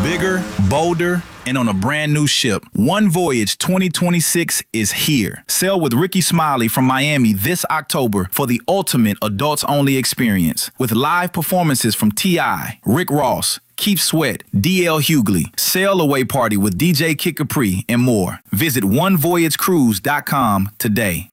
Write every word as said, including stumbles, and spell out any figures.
Bigger, bolder, and on a brand new ship. One Voyage twenty twenty-six is here. Sail with Ricky Smiley from Miami this October for the ultimate adults-only experience. With live performances from T I, Rick Ross, Keith Sweat, D L Hughley, sail away party with D J Kid Capri, and more. Visit one voyage cruise dot com today.